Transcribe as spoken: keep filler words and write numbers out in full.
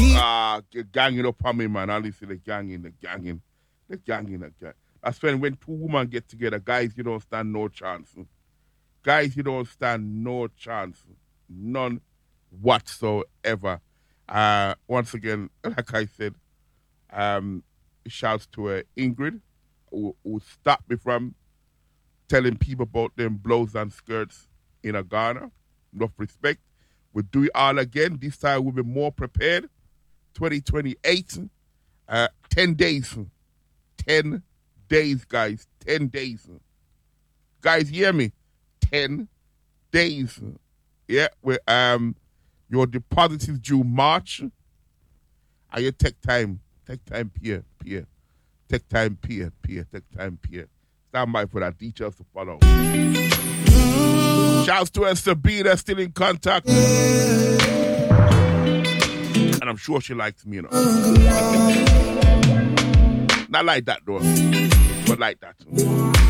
Ah, uh, ganging up on me, man. Honestly, the ganging, the ganging, the ganging, the gang. That's when when two women get together, guys, you don't stand no chance. Guys, you don't stand no chance. None whatsoever. Uh, once again, like I said, um, shouts to uh, Ingrid, who, who stopped me from telling people about them blows and skirts in a Ghana. Enough respect. We'll do it all again. This time we'll be more prepared. twenty twenty-eight, uh, ten days. ten days, guys. ten days. Guys, hear me? ten days. Yeah, we um, your deposit is due March. And you take time. Take time, peer, peer. Take time, peer, peer. Take time, peer. Stand by for that. Details to follow. Shouts to her Sabina, still in contact. And I'm sure she likes me, you know. Not like that, though. But like that.